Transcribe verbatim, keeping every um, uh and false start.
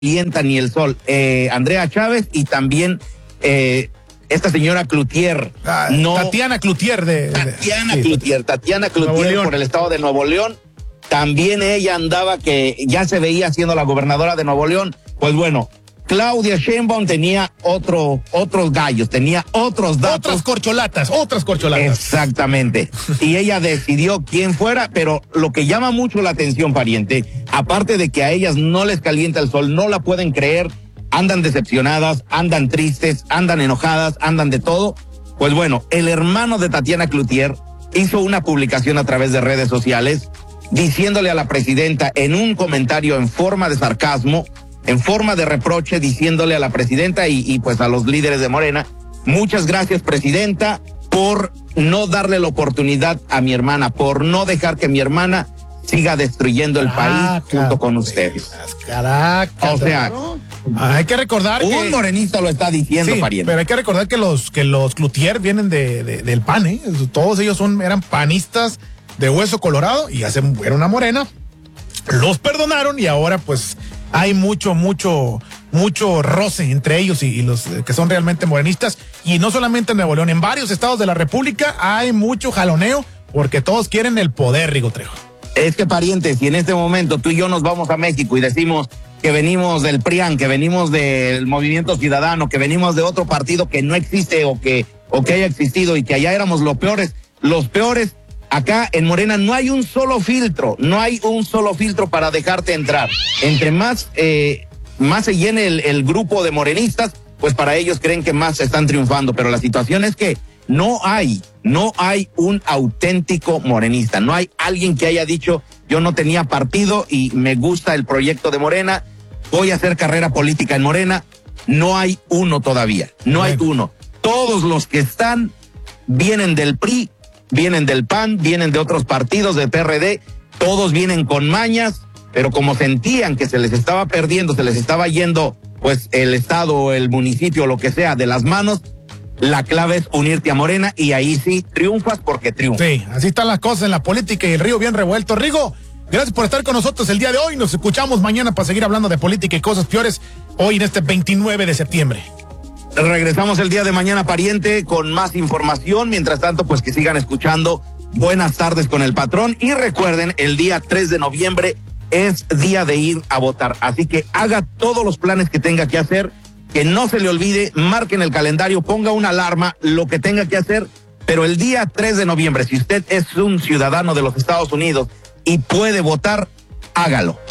calienta ni el sol. Eh, Andrea Chávez y también eh, esta señora Cloutier. Ah, no, Tatiana Cloutier de, de Tatiana sí, Cloutier, Tatiana Cloutier por el estado de Nuevo León. También ella andaba que ya se veía siendo la gobernadora de Nuevo León. Pues bueno, Claudia Sheinbaum tenía otro, otros gallos, tenía otros datos. Otras corcholatas, otras corcholatas. Exactamente. Y ella decidió quién fuera, pero lo que llama mucho la atención, pariente, aparte de que a ellas no les calienta el sol, no la pueden creer, andan decepcionadas, andan tristes, andan enojadas, andan de todo. Pues bueno, el hermano de Tatiana Cloutier hizo una publicación a través de redes sociales diciéndole a la presidenta en un comentario en forma de sarcasmo, en forma de reproche, diciéndole a la presidenta y, y pues a los líderes de Morena, muchas gracias, presidenta, por no darle la oportunidad a mi hermana, por no dejar que mi hermana siga destruyendo el Caraca, país junto con ustedes. Caraca, o sea, ¿no? Hay que recordar un que... morenista lo está diciendo, sí, pariente. pero hay que recordar que los que los Cloutier vienen de, de del P A N, ¿eh? Todos ellos son eran panistas de hueso colorado y hace era una morena. Los perdonaron y ahora pues hay mucho, mucho, mucho roce entre ellos y, y los que son realmente morenistas. Y no solamente en Nuevo León, en varios estados de la República hay mucho jaloneo porque todos quieren el poder, Rigo Trejo. Es que, pariente, si en este momento tú y yo nos vamos a México y decimos que venimos del P R I A N, que venimos del Movimiento Ciudadano, que venimos de otro partido que no existe o que, o que haya existido y que allá éramos los peores, los peores, acá en Morena no hay un solo filtro, no hay un solo filtro para dejarte entrar. Entre más, eh, más se llene el, el grupo de morenistas, pues para ellos creen que más están triunfando, pero la situación es que no hay, no hay un auténtico morenista, no hay alguien que haya dicho yo no tenía partido y me gusta el proyecto de Morena, voy a hacer carrera política en Morena. No hay uno todavía, no hay uno. Todos los que están vienen del P R I, vienen del P A N, vienen de otros partidos, del P R D, todos vienen con mañas, pero como sentían que se les estaba perdiendo, se les estaba yendo pues el estado, el municipio, lo que sea, de las manos, la clave es unirte a Morena y ahí sí triunfas porque triunfas. Sí, así están las cosas en la política y el río bien revuelto. Rigo, gracias por estar con nosotros el día de hoy. Nos escuchamos mañana para seguir hablando de política y cosas peores hoy en este veintinueve de septiembre. Regresamos el día de mañana, pariente, con más información. Mientras tanto, pues que sigan escuchando Buenas Tardes con el Patrón. Y recuerden, el día tres de noviembre es día de ir a votar. Así que haga todos los planes que tenga que hacer, que no se le olvide, marquen el calendario, ponga una alarma, lo que tenga que hacer. Pero el día tres de noviembre, si usted es un ciudadano de los Estados Unidos y puede votar, hágalo.